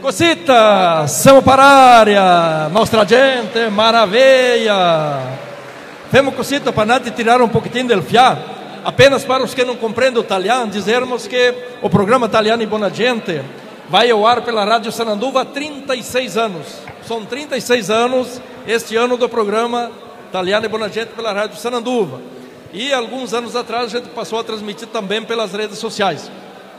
Cosita, siamo para área, nostra gente, maravilha. Femo cosita para não tirar um pouquinho del fiá. Apenas para os que não compreendem o italiano, dizermos que o programa Italiano e Buona Gente vai ao ar pela Rádio Sananduva há 36 anos. São 36 anos este ano do programa Italiano e Buona Gente pela Rádio Sananduva. E alguns anos atrás a gente passou a transmitir também pelas redes sociais.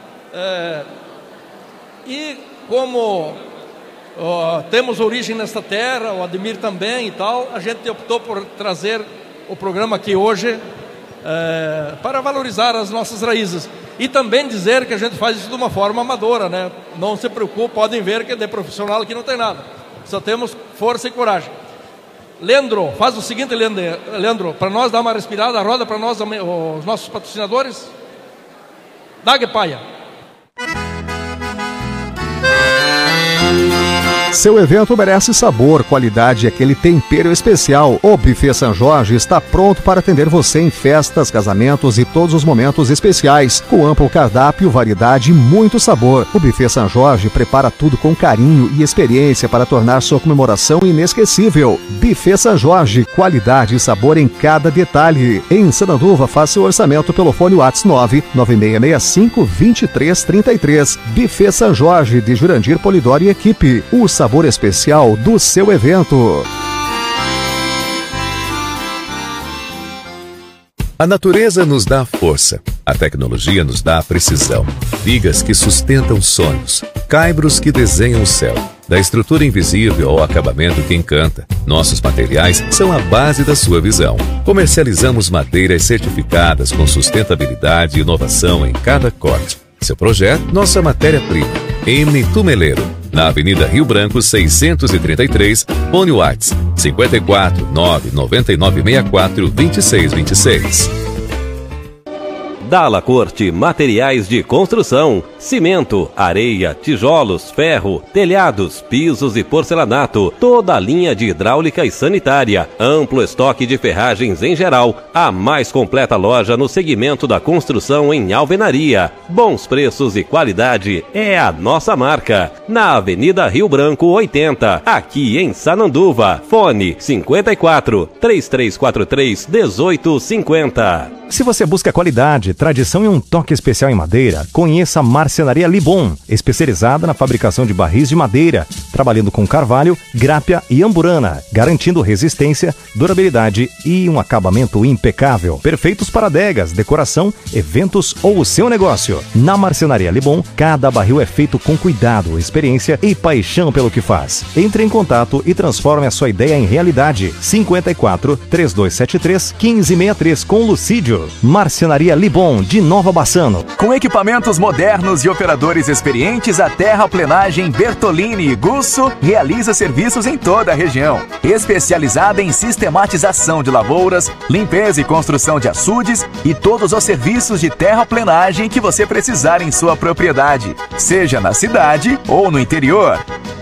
E como temos origem nesta terra, o Ademir também e tal, a gente optou por trazer o programa aqui hoje para valorizar as nossas raízes. E também dizer que a gente faz isso de uma forma amadora, né? Não se preocupe, podem ver que de profissional aqui não tem nada. Só temos força e coragem. Leandro, faz o seguinte, Leandro, para nós dar uma respirada, roda para nós os nossos patrocinadores. Dague Paia. Seu evento merece sabor, qualidade e aquele tempero especial. O Buffet São Jorge está pronto para atender você em festas, casamentos e todos os momentos especiais. Com amplo cardápio, variedade e muito sabor. O Buffet São Jorge prepara tudo com carinho e experiência para tornar sua comemoração inesquecível. Buffet São Jorge, qualidade e sabor em cada detalhe. Em Sananduva, faça seu orçamento pelo fone WhatsApp 99665-2333. Buffet São Jorge, de Jurandir Polidori e equipe. O sabor especial do seu evento. A natureza nos dá força, a tecnologia nos dá precisão, vigas que sustentam sonhos, caibros que desenham o céu. Da estrutura invisível ao acabamento que encanta, nossos materiais são a base da sua visão. Comercializamos madeiras certificadas com sustentabilidade e inovação em cada corte. Seu projeto, nossa matéria-prima. M. Tumeleiro, na Avenida Rio Branco 633, fone WhatsApp 54 99964 2626. Dalla Corte Materiais de Construção, cimento, areia, tijolos, ferro, telhados, pisos e porcelanato, toda a linha de hidráulica e sanitária, amplo estoque de ferragens em geral, a mais completa loja no segmento da construção em alvenaria. Bons preços e qualidade é a nossa marca. Na Avenida Rio Branco 80, aqui em Sananduva. Fone 54 3343 1850. Se você busca qualidade, tradição e um toque especial em madeira, conheça a Marcenaria Libon, especializada na fabricação de barris de madeira, trabalhando com carvalho, grápia e amburana, garantindo resistência, durabilidade e um acabamento impecável. Perfeitos para adegas, decoração, eventos ou o seu negócio. Na Marcenaria Libon, cada barril é feito com cuidado, experiência e paixão pelo que faz. Entre em contato e transforme a sua ideia em realidade. 54 3273 1563 com Lucídio. Marcenaria Libon, de Nova Bassano. Com equipamentos modernos e operadores experientes, a Terraplenagem Bertolini e Gusso realiza serviços em toda a região. Especializada em sistematização de lavouras, limpeza e construção de açudes e todos os serviços de terraplenagem que você precisar em sua propriedade, seja na cidade ou no interior.